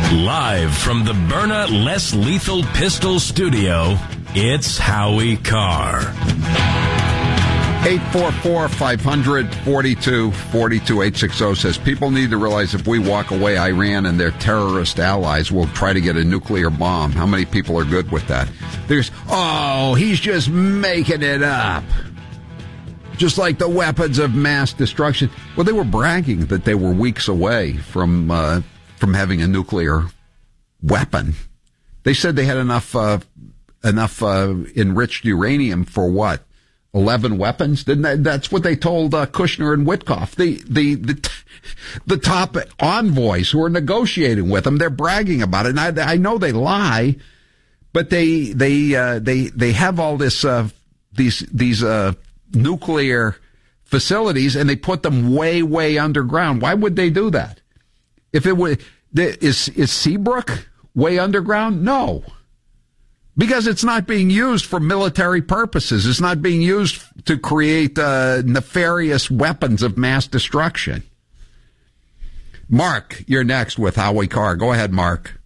Live from the Byrna Less Lethal Pistol Studio, it's Howie Carr. 844-500-4242-860 says, people need to realize if we walk away, Iran and their terrorist allies will try to get a nuclear bomb. How many people are good with that? There's, he's just making it up. Just like the weapons of mass destruction. Well, they were bragging that they were weeks away from having a nuclear weapon. They said they had enough enriched uranium for what? 11 weapons? That's what they told Kushner and Witkoff. The top envoys who are negotiating with them, they're bragging about it. And I know they lie, but they have all this these nuclear facilities, and they put them way underground. Why would they do that? If it were, is Seabrook way underground? No. Because it's not being used for military purposes. It's not being used to create nefarious weapons of mass destruction. Mark, you're next with Howie Carr. Go ahead, Mark.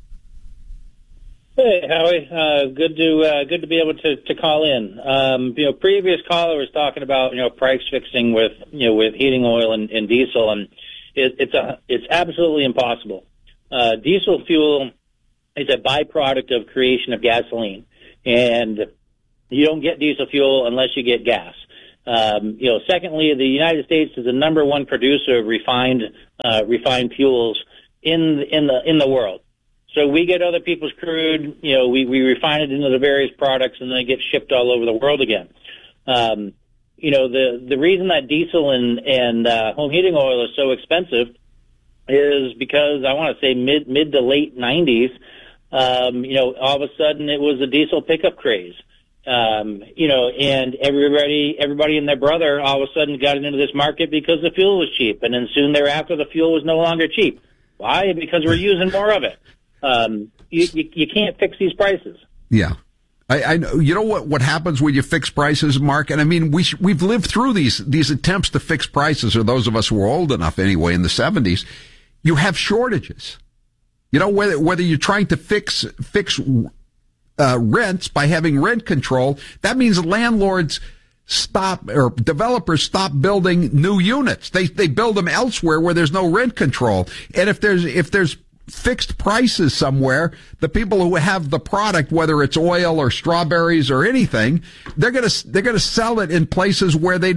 Hey, Howie. Good to be able to call in. Previous caller was talking about price fixing with heating oil and diesel, and it's absolutely impossible. Diesel fuel is a byproduct of creation of gasoline, and you don't get diesel fuel unless you get gas. Secondly, the United States is the number one producer of refined fuels in the world. So we get other people's crude, we refine it into the various products, and then it gets shipped all over the world again. The reason that diesel and home heating oil is so expensive is because I want to say mid to late 90s, all of a sudden it was a diesel pickup craze. And everybody and their brother all of a sudden got into this market because the fuel was cheap, and then soon thereafter the fuel was no longer cheap. Why? Because we're using more of it. You can't fix these prices. Yeah. I know. You know what happens when you fix prices, Mark? And I mean, we've lived through these attempts to fix prices, or those of us who are old enough anyway, in the 70s. You have shortages. Whether you're trying to fix rents by having rent control, that means landlords developers stop building new units. They build them elsewhere where there's no rent control. And if there's fixed prices somewhere, the people who have the product, whether it's oil or strawberries or anything, they're gonna sell it in places where they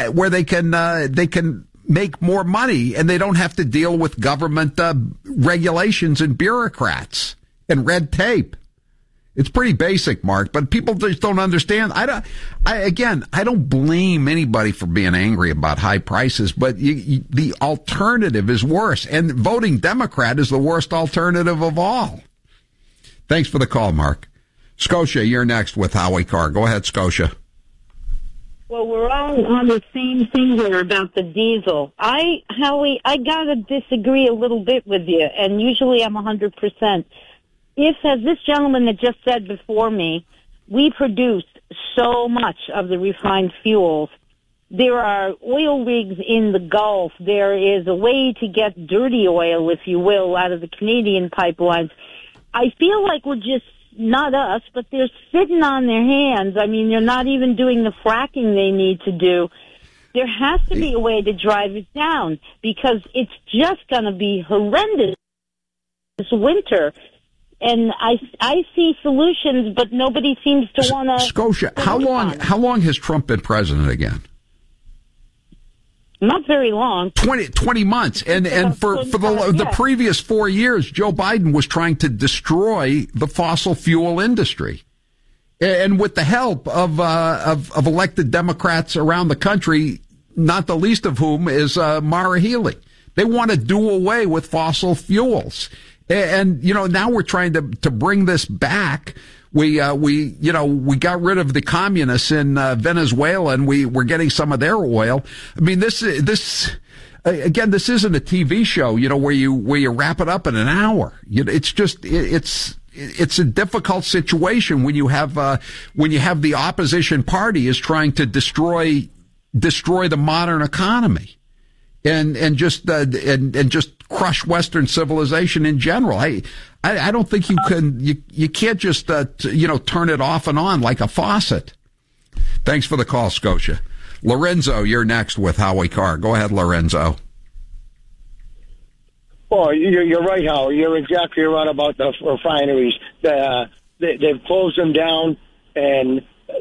can make more money, and they don't have to deal with government regulations and bureaucrats and red tape. It's pretty basic, Mark, but people just don't understand. I don't blame anybody for being angry about high prices, but the alternative is worse, and voting Democrat is the worst alternative of all. Thanks for the call, Mark. Scotia, you're next with Howie Carr. Go ahead, Scotia. Well, we're all on the same thing here about the diesel. Howie, I gotta disagree a little bit with you, and usually I'm 100%. If, as this gentleman that just said before me, we produce so much of the refined fuels, there are oil rigs in the Gulf. There is a way to get dirty oil, if you will, out of the Canadian pipelines. I feel like we're just, not us, but they're sitting on their hands. I mean, they're not even doing the fracking they need to do. There has to be a way to drive it down, because it's just going to be horrendous this winter. And I see solutions, but nobody seems to want to. Scotia, how long has Trump been president again? Not very long. 20 months. And for the previous 4 years, Joe Biden was trying to destroy the fossil fuel industry. And with the help of elected Democrats around the country, not the least of whom is Maura Healey. They want to do away with fossil fuels. And now we're trying to bring this back. We got rid of the communists in Venezuela, and we're getting some of their oil. I mean, this isn't a TV show, where you wrap it up in an hour. It's a difficult situation when you have the opposition party is trying to destroy the modern economy. and just crush Western civilization in general. I don't think you can't just turn it off and on like a faucet. Thanks for the call, Scotia. Lorenzo, you're next with Howie Carr. Go ahead, Lorenzo. Well, you're right, Howie. You're exactly right about the refineries. They've closed them down, and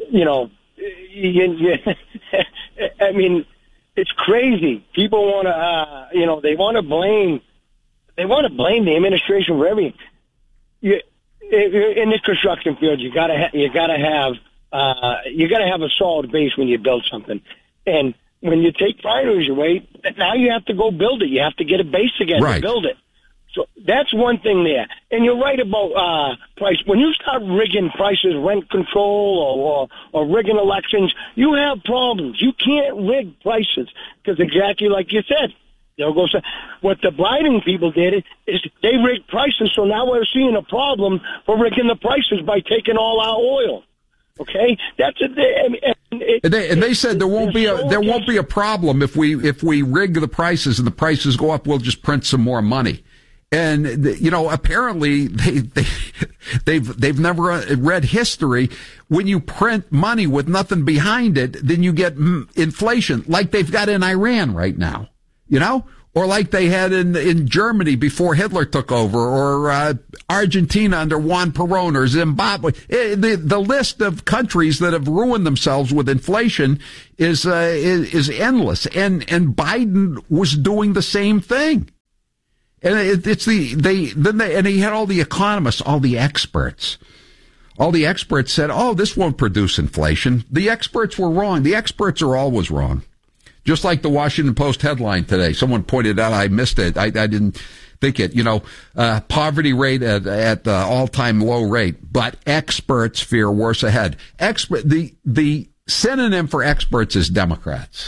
I mean, it's crazy. People want to, they want to blame the administration for everything. In the construction field, you gotta have a solid base when you build something. And when you take refineries away, now you have to go build it. You have to get a base again to build it. So that's one thing there. And you're right about price. When you start rigging prices, rent control, or rigging elections, you have problems. You can't rig prices because exactly like you said, they'll go. What the Biden people did is they rigged prices, so now we're seeing a problem for rigging the prices by taking all our oil. Okay, that's they said there won't be a problem if we rig the prices and the prices go up. We'll just print some more money. And apparently they've never read history. When you print money with nothing behind it, then you get inflation, like they've got in Iran right now. Or like they had in Germany before Hitler took over, or Argentina under Juan Perón, or Zimbabwe. The list of countries that have ruined themselves with inflation is endless. And Biden was doing the same thing. And and he had all the economists, all the experts. All the experts said, "Oh, this won't produce inflation." The experts were wrong. The experts are always wrong. Just like the Washington Post headline today. Someone pointed out, I missed it. I didn't think it. Poverty rate at all-time low rate, but experts fear worse ahead. The synonym for experts is Democrats.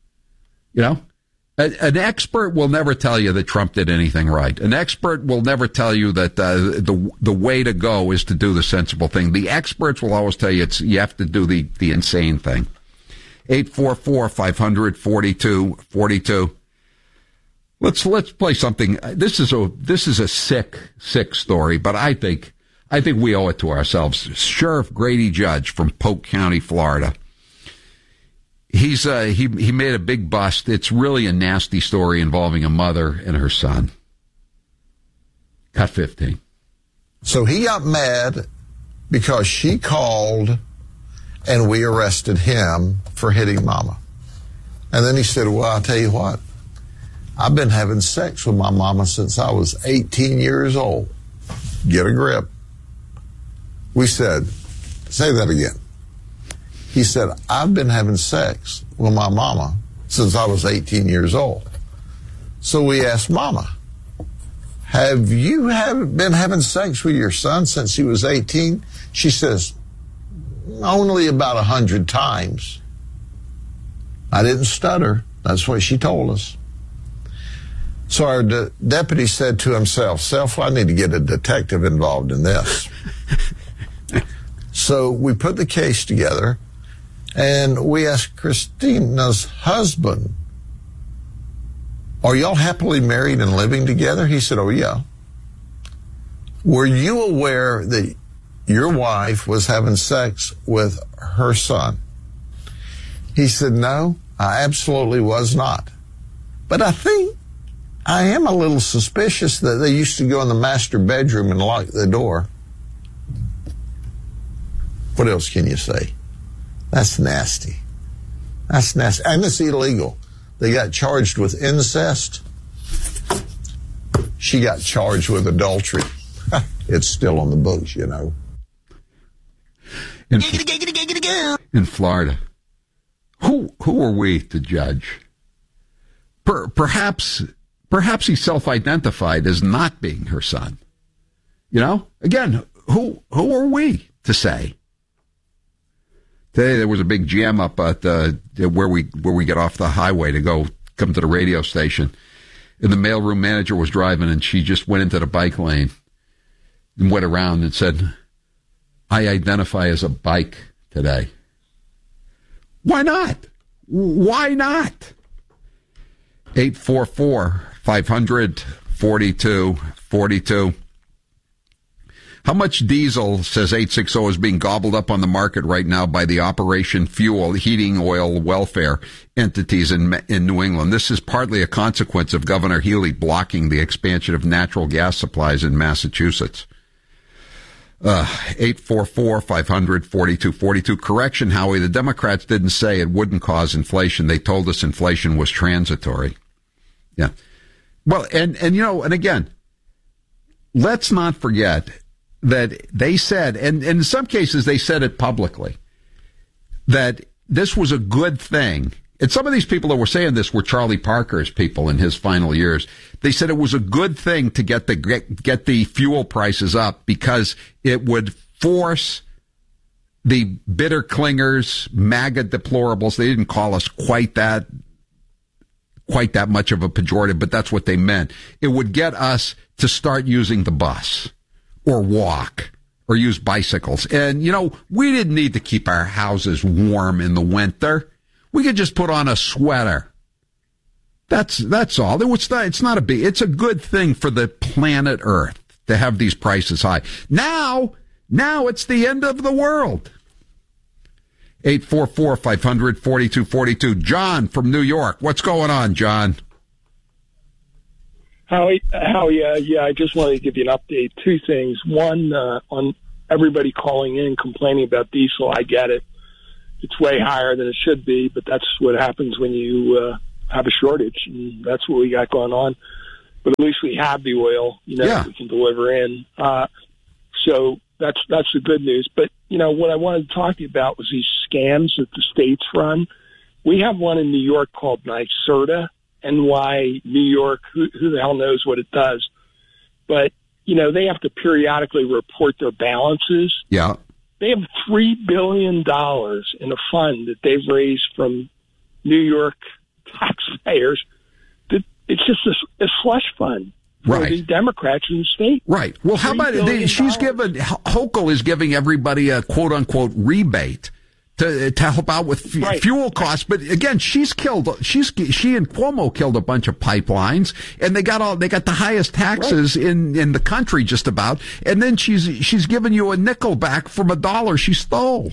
An expert will never tell you that Trump did anything right. An expert will never tell you that the way to go is to do the sensible thing. The experts will always tell you you have to do the insane thing. 844-500-4242. Let's play something. This is a sick story, but I think we owe it to ourselves. Sheriff Grady Judge from Polk County, Florida. He made a big bust. It's really a nasty story involving a mother and her son. Cut 15. So he got mad because she called and we arrested him for hitting mama. And then he said, well, I'll tell you what. I've been having sex with my mama since I was 18 years old. Get a grip. We said, say that again. He said, I've been having sex with my mama since I was 18 years old. So we asked Mama, have you been having sex with your son since he was 18? She says, only about 100 times. I didn't stutter. That's what she told us. So our deputy said to himself, I need to get a detective involved in this. So we put the case together. And we asked Christina's husband, are y'all happily married and living together? He said, oh, yeah. Were you aware that your wife was having sex with her son? He said, no, I absolutely was not. But I think I am a little suspicious that they used to go in the master bedroom and lock the door. What else can you say? That's nasty. That's nasty. And it's illegal. They got charged with incest. She got charged with adultery. It's still on the books, In Florida. Who are we to judge? Perhaps he self-identified as not being her son. Again, who are we to say? Today there was a big jam up at where we get off the highway to come to the radio station, and the mailroom manager was driving, and she just went into the bike lane and went around and said, "I identify as a bike today." Why not? Why not? 844-500-4242. How much diesel, says 860, is being gobbled up on the market right now by the Operation Fuel heating oil welfare entities in New England? This is partly a consequence of Governor Healy blocking the expansion of natural gas supplies in Massachusetts. 844-500-4242. Correction, Howie, the Democrats didn't say it wouldn't cause inflation. They told us inflation was transitory. Yeah. Well, and again, let's not forget that they said, and in some cases they said it publicly, that this was a good thing. And some of these people that were saying this were Charlie Parker's people in his final years. They said it was a good thing to get the fuel prices up because it would force the bitter clingers, MAGA deplorables. They didn't call us quite that much of a pejorative, but that's what they meant. It would get us to start using the bus or walk or use bicycles. And, we didn't need to keep our houses warm in the winter. We could just put on a sweater. That's all. It's a good thing for the planet Earth to have these prices high. Now it's the end of the world. 844-500-4242. John from New York. What's going on, John? Howie, I just wanted to give you an update. Two things. One, on everybody calling in complaining about diesel, I get it. It's way higher than it should be, but that's what happens when you have a shortage, and that's what we got going on. But at least we have the oil, that we can deliver in. So that's the good news. But, what I wanted to talk to you about was these scams that the states run. We have one in New York called NYSERDA, NY New York, who the hell knows what it does. But, they have to periodically report their balances. Yeah. They have $3 billion in a fund that they've raised from New York taxpayers. It's just a slush fund for the Democrats in the state. Right. Well, how about Hochul is giving everybody a quote unquote rebate to help out with fuel costs. But again, she and Cuomo killed a bunch of pipelines, and they got the highest taxes in the country just about. And then she's giving you a nickel back from $1 she stole.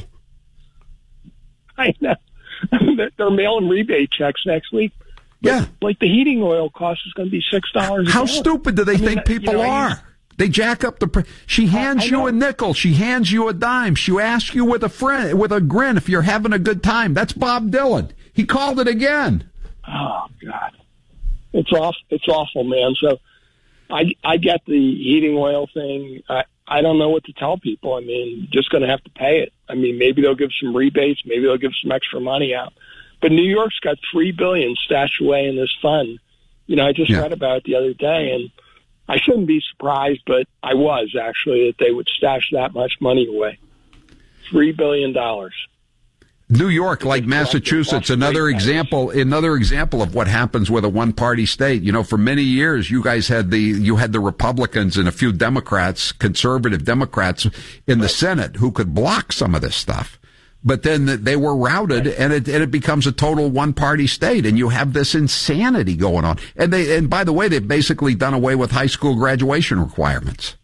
I know. They're mailing rebate checks next week. Yeah. Like the heating oil cost is going to be $6 a How stupid do they think people are? They jack up the she hands you a nickel. She hands you a dime. She asks you with a grin if you're having a good time. That's Bob Dylan. He called it again. Oh, God. It's awful, man. So I get the heating oil thing. I don't know what to tell people. I mean, just going to have to pay it. I mean, maybe they'll give some rebates. Maybe they'll give some extra money out. But New York's got $3 billion stashed away in this fund. I just read about it the other day, and I shouldn't be surprised, but I was actually, that they would stash that much money away. $3 billion. New York, like Massachusetts, another example of what happens with a one-party state. For many years, you guys had the Republicans and a few Democrats, conservative Democrats in the Senate who could block some of this stuff. But then they were routed, and it becomes a total one-party state, and you have this insanity going on. And by the way, they've basically done away with high school graduation requirements.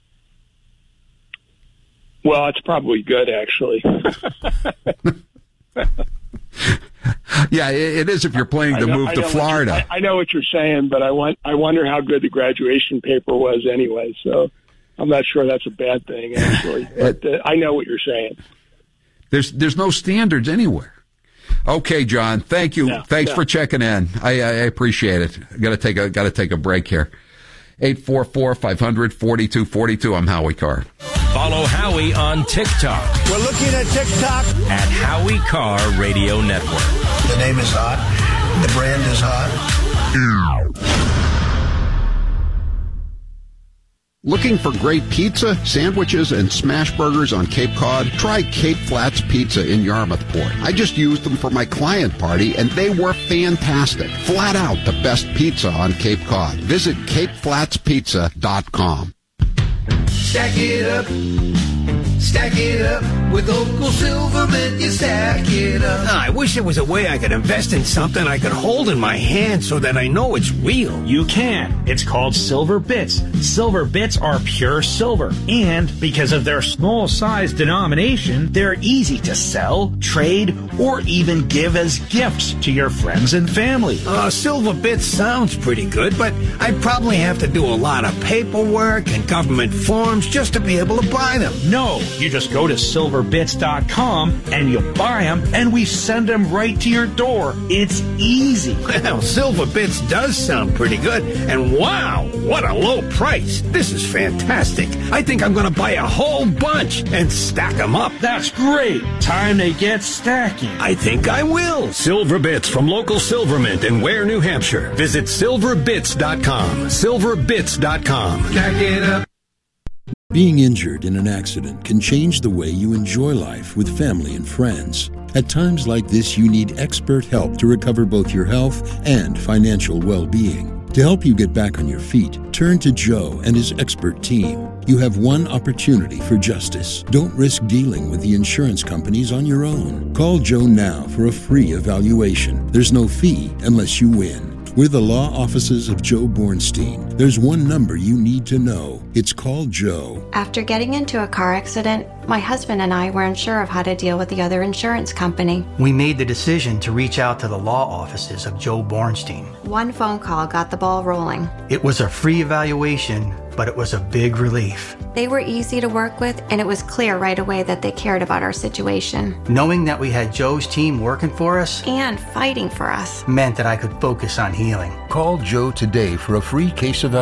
Well, it's probably good, actually. Yeah, it is if you're planning to move to Florida. I know what you're saying, but I wonder how good the graduation paper was anyway. So I'm not sure that's a bad thing, actually. But I know what you're saying. There's no standards anywhere. Okay, John. Thank you. Thanks for checking in. I appreciate it. Got to take a break here. 844-500-4242. I'm Howie Carr. Follow Howie on TikTok. We're looking at TikTok at Howie Carr Radio Network. The name is hot. The brand is hot. Looking for great pizza, sandwiches, and smash burgers on Cape Cod? Try Cape Flats Pizza in Yarmouthport. I just used them for my client party, and they were fantastic. Flat out the best pizza on Cape Cod. Visit CapeFlatsPizza.com. Stack it up, Stack it up with local Silvermint, you stack it up. I wish there was a way I could invest in something I could hold in my hand so that I know it's real. You can. It's called Silver Bits. Silver Bits are pure silver. And because of their small size denomination, they're easy to sell, trade, or even give as gifts to your friends and family. Silver Bits sounds pretty good, but I'd probably have to do a lot of paperwork and government forms just to be able to buy them. No, you just go to silverbits.com and you buy them, and we send them right to your door. It's easy. Well, Silver Bits does sound pretty good, and wow, what a low price. This is fantastic. I think I'm going to buy a whole bunch and stack them up. That's great. Time to get stacking. I think I will. Silver Bits from local Silvermint in Ware, New Hampshire. Visit silverbits.com. Silverbits.com. Stack it up. Being injured in an accident can change the way you enjoy life with family and friends. At times like this, you need expert help to recover both your health and financial well-being. To help you get back on your feet, turn to Joe and his expert team. You have one opportunity for justice. Don't risk dealing with the insurance companies on your own. Call Joe now for a free evaluation. There's no fee unless you win. We're the law offices of Joe Bornstein. There's one number you need to know. It's called Joe. After getting into a car accident, my husband and I were unsure of how to deal with the other insurance company. We made the decision to reach out to the law offices of Joe Bornstein. One phone call got the ball rolling. It was a free evaluation, but it was a big relief. They were easy to work with, and it was clear right away that they cared about our situation. Knowing that we had Joe's team working for us and fighting for us meant that I could focus on healing. Call Joe today for a free case evaluation.